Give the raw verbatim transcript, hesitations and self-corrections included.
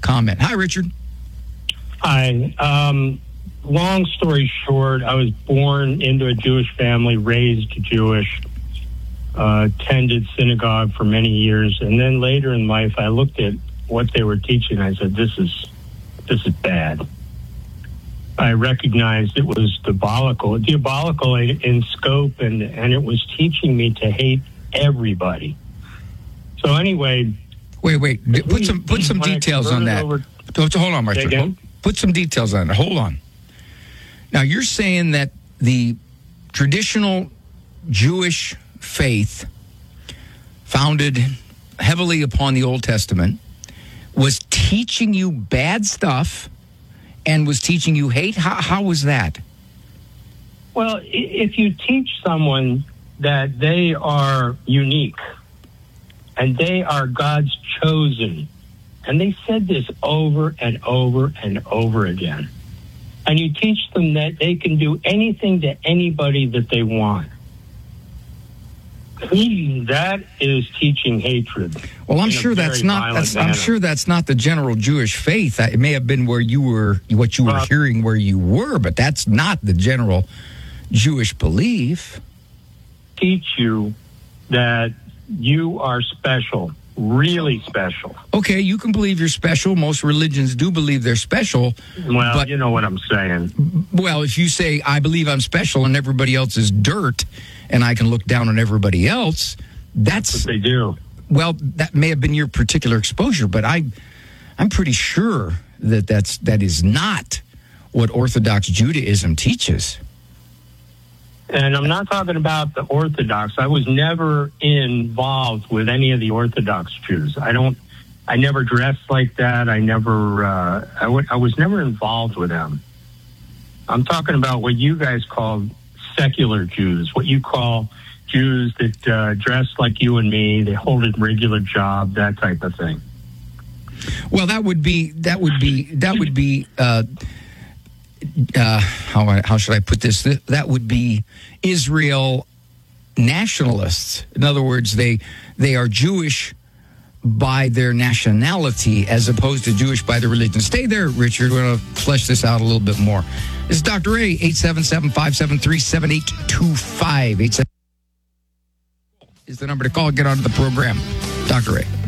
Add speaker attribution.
Speaker 1: comment. Hi, Richard.
Speaker 2: Hi. Um, long story short, I was born into a Jewish family, raised Jewish, uh, attended synagogue for many years, and then later in life, I looked at what they were teaching. I said, "This is this is bad." I recognized it was diabolical, diabolical in, in scope, and and it was teaching me to hate everybody. So anyway,
Speaker 1: wait, wait, put some put some details on that. Over, Hold on, Richard. Put some details on it. Hold on. Now, you're saying that the traditional Jewish faith, founded heavily upon the Old Testament, was teaching you bad stuff and was teaching you hate? How, how was that?
Speaker 2: Well, if you teach someone that they are unique and they are God's chosen, and they said this over and over and over again, and you teach them that they can do anything to anybody that they want, that is teaching hatred.
Speaker 1: Well, I'm sure that's not. That's, I'm sure that's not the general Jewish faith. It may have been where you were, what you were uh, hearing where you were, but that's not the general Jewish belief.
Speaker 2: Teach you that you are special, really special.
Speaker 1: Okay, you can believe you're special. Most religions do believe they're special.
Speaker 2: Well,
Speaker 1: but,
Speaker 2: you know what I'm saying.
Speaker 1: Well, if you say, I believe I'm special and everybody else is dirt, and I can look down on everybody else, that's...
Speaker 2: That's what they do.
Speaker 1: Well, that may have been your particular exposure, but I, I'm pretty sure that that's, that is not what Orthodox Judaism teaches.
Speaker 2: And I'm not talking about the Orthodox. I was never involved with any of the Orthodox Jews. I don't, I never dressed like that. I never, uh, I, w- I was never involved with them. I'm talking about what you guys call secular Jews, what you call Jews that uh, dress like you and me, they hold a regular job, that type of thing.
Speaker 1: Well, that would be, that would be, that would be, uh, Uh, how how should I put this? That would be Israel nationalists. In other words, they they are Jewish by their nationality as opposed to Jewish by their religion. Stay there, Richard. We're going to flesh this out a little bit more. This is Doctor A, eight seven seven, five seven three, seven eight two five. eight seven is the number to call. Get onto the program. Doctor A.